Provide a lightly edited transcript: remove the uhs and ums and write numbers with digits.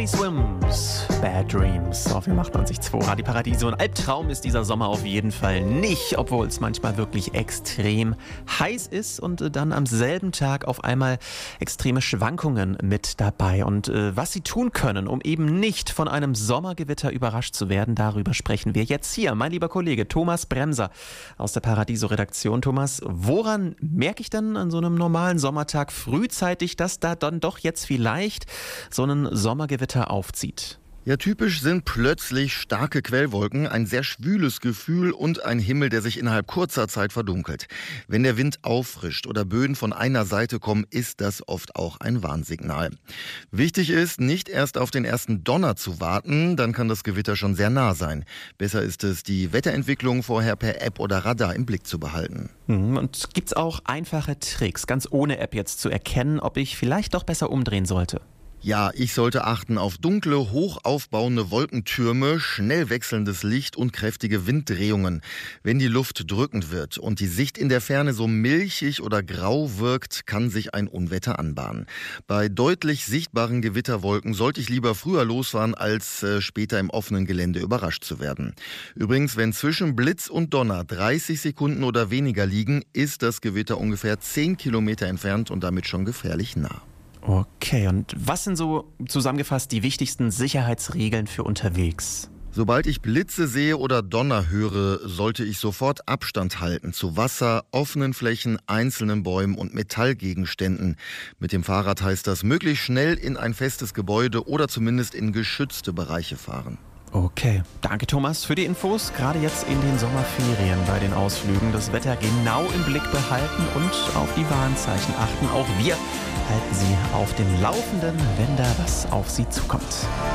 Swims, Bad Dreams auf 98.2 Radio Paradiso. Ein Albtraum ist dieser Sommer auf jeden Fall nicht, obwohl es manchmal wirklich extrem heiß ist und dann am selben Tag auf einmal extreme Schwankungen mit dabei. Und was Sie tun können, um eben nicht von einem Sommergewitter überrascht zu werden, darüber sprechen wir jetzt hier. Mein lieber Kollege Thomas Bremser aus der Paradiso-Redaktion. Thomas, woran merke ich denn an so einem normalen Sommertag frühzeitig, dass da dann doch jetzt vielleicht so ein Sommergewitter aufzieht? Ja, typisch sind plötzlich starke Quellwolken, ein sehr schwüles Gefühl und ein Himmel, der sich innerhalb kurzer Zeit verdunkelt. Wenn der Wind auffrischt oder Böen von einer Seite kommen, ist das oft auch ein Warnsignal. Wichtig ist, nicht erst auf den ersten Donner zu warten, dann kann das Gewitter schon sehr nah sein. Besser ist es, die Wetterentwicklung vorher per App oder Radar im Blick zu behalten. Und gibt's auch einfache Tricks, ganz ohne App jetzt zu erkennen, ob ich vielleicht doch besser umdrehen sollte? Ja, ich sollte achten auf dunkle, hoch aufbauende Wolkentürme, schnell wechselndes Licht und kräftige Winddrehungen. Wenn die Luft drückend wird und die Sicht in der Ferne so milchig oder grau wirkt, kann sich ein Unwetter anbahnen. Bei deutlich sichtbaren Gewitterwolken sollte ich lieber früher losfahren, als später im offenen Gelände überrascht zu werden. Übrigens, wenn zwischen Blitz und Donner 30 Sekunden oder weniger liegen, ist das Gewitter ungefähr 10 Kilometer entfernt und damit schon gefährlich nah. Okay, und was sind so zusammengefasst die wichtigsten Sicherheitsregeln für unterwegs? Sobald ich Blitze sehe oder Donner höre, sollte ich sofort Abstand halten zu Wasser, offenen Flächen, einzelnen Bäumen und Metallgegenständen. Mit dem Fahrrad heißt das, möglichst schnell in ein festes Gebäude oder zumindest in geschützte Bereiche fahren. Okay, danke Thomas für die Infos. Gerade jetzt in den Sommerferien bei den Ausflügen das Wetter genau im Blick behalten und auf die Warnzeichen achten. Auch wir halten Sie auf dem Laufenden, wenn da was auf Sie zukommt.